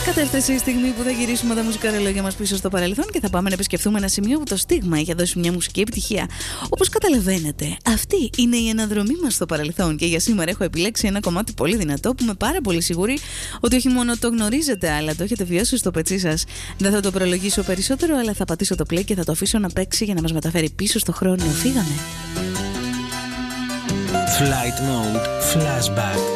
Κατέφτασε η στιγμή που θα γυρίσουμε τα μουσικά ρολόγια μας πίσω στο παρελθόν και θα πάμε να επισκεφθούμε ένα σημείο που το στίγμα είχε δώσει μια μουσική επιτυχία. Όπως καταλαβαίνετε, αυτή είναι η αναδρομή μας στο παρελθόν και για σήμερα έχω επιλέξει ένα κομμάτι πολύ δυνατό που είμαι πάρα πολύ σίγουρη ότι όχι μόνο το γνωρίζετε, αλλά το έχετε βιώσει στο πετσί σας. Δεν θα το προλογίσω περισσότερο, αλλά θα πατήσω το play και θα το αφήσω να παίξει για να μας μεταφέρει πίσω στο χρόνο. Φύγαμε. Flight Mode Flashback.